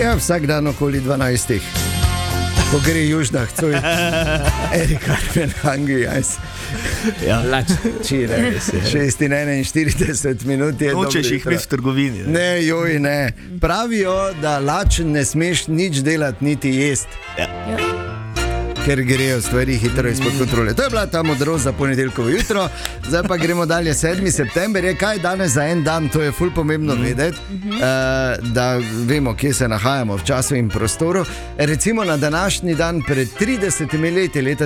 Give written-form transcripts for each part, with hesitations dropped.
Ja, vsak dan okoli 12. Ko gre južna, coj. Erik Arben, Angijajs. Ja. Lačine, 6:41 minut je. Nočeš jih imeti v trgovini. Ne, joj, ne. Pravijo, da lačen ne smeš nič delati, niti jesti. Ja. Ker grejo stvari hitro izpod kontrole. To je bila ta modrost za ponedeljkovo jutro. Zdaj pa gremo dalje. 7. september je kaj danes za en dan, to je ful pomembno vedeti, da vemo, kje se nahajamo v času in prostoru. Recimo na današnji dan pred 30 leti, leta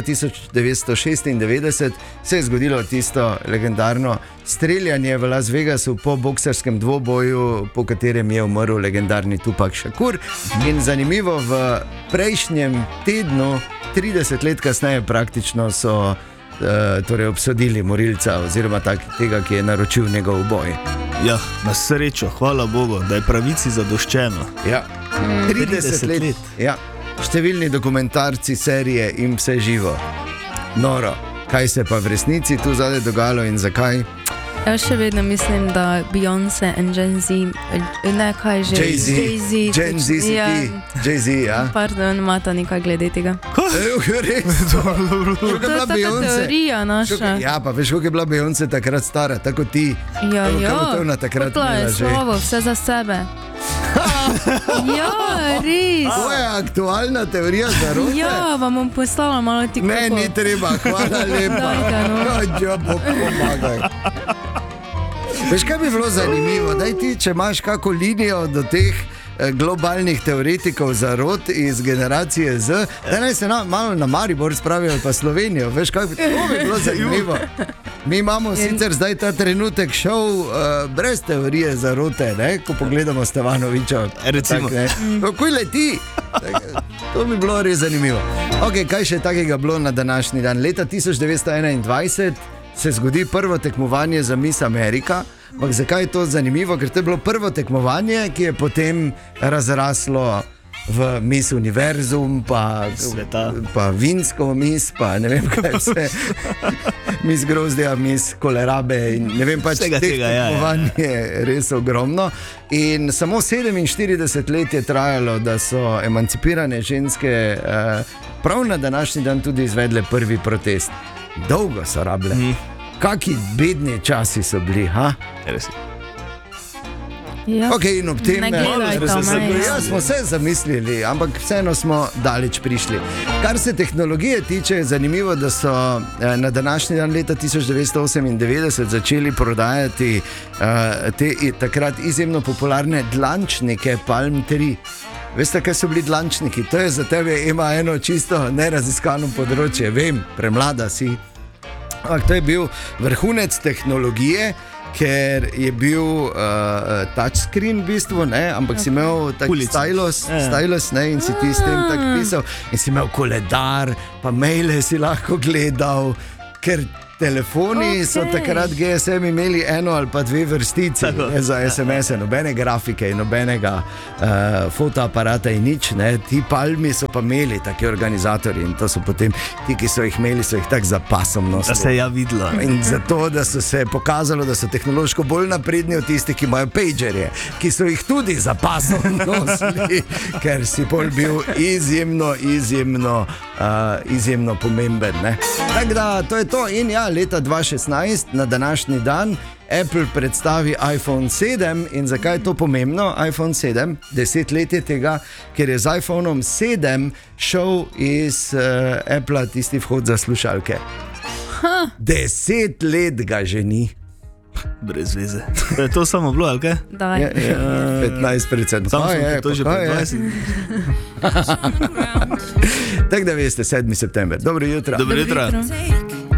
1996, se je zgodilo tisto legendarno streljanje v Las Vegasu po boksarskem dvoboju, po katerem je umrl legendarni Tupac Shakur. In zanimivo, v prejšnjem tednu, 30 let kasneje, praktično so torej obsodili morilca oziroma tega, ki je naročil njegov uboj. Ja, na srečo, hvala Bogu, da je pravici zadoščeno. Ja, 30 let. Ja. Številni dokumentarci, serije in vse živo. Noro, kaj se pa v resnici tu zadaj dogajalo in zakaj? Jaz še vedno mislim, da Beyoncé in Gen Z, ne kaj že, Jay-Z, Gen Z si ja. ti, Jay-Z, ja. Pardon, imata nekaj glede tega. Res, To je taka teorija naša. Ja, pa veš, koliko je bila Beyoncé takrat stara, tako ti. Ja, Kaj ja, bo to ona takrat hotla je imela že? slovo, vse za sebe. Ja, res. To je aktualna teorija zarote? Ja, vam bom poslala malo TikTokov. Ne, ni treba, hvala lepa. Dajte, no. Kaj bo pomagaj. Veš, kaj bi bilo zanimivo? Daj ti, če imaš kako linijo do teh globalnih teoretikov zarot iz generacije Z, da naj se malo na Maribor spravijo pa Slovenijo. Veš, kaj bi bilo zanimivo? Mi imamo sicer zdaj ta trenutek šov brez teorije zarote, ne? Ko pogledamo Stevanoviča. Recimo. Kako leti? To bi bilo res zanimivo. Ok, kaj še takega bilo na današnji dan? Leta 1921 se zgodi prvo tekmovanje za Miss Amerika. Ampak zakaj je to zanimivo? Ker to je bilo prvo tekmovanje, ki je potem razraslo v Miss Univerzum, pa vinsko Miss, pa ne vem kaj vse. Miss Grozdja, Miss Kolerabe in ne vem pač, teh tekmovanj je res ogromno. In samo 47 let je trajalo, da so emancipirane ženske prav na današnji dan tudi izvedle prvi protest. Dolgo so rabile. Kaki bedni časi so bili, ha? Res. Ja. Ok, in ob tem Ne gledaj to, ja, smo se zamislili, ampak vseeno smo daleč prišli. Kar se tehnologije tiče, je zanimivo, da so na današnji dan leta 1998 začeli prodajati te takrat izjemno popularne dlančnike Palm 3. Veste, kaj so bili dlančniki? To je za tebe ima eno čisto neraziskano področje. Vem, premlada si. To je bil vrhunec tehnologije, ker je bil touchscreen v bistvu, ne? Ampak si imel tak stylus, ne? In si ti s tem tak pisal. In si imel koledar, pa maile si lahko gledal, ker telefoni so takrat GSM imeli eno ali pa dve vrstici za SMS-e, nobene grafike in nobenega fotoaparata in nič, ne. Ti Palmi so pa imeli taki organizatorji in to so potem ti, ki so jih imeli, so jih tak za pasom nosili. Da se je ja videlo. In zato, da so se pokazalo, da so tehnološko bolj napredni od tistih, ki imajo pagerje, ki so jih tudi za pasom nosili, ker si pol bil izjemno pomemben, ne. Tako da, to je to. In ja, leta 2016, na današnji dan, Apple predstavi iPhone 7. In zakaj je to pomembno? iPhone 7, 10 let je tega, ker je z iPhoneom 7 šel iz Apple tisti vhod za slušalke. 10 let ga že ni. Brez veze. Je to samo bilo, ali kaj? Daj. 15%. Samo je, to že pred 20. Tako da veste, 7. september. Dobro jutro. Dobro jutro.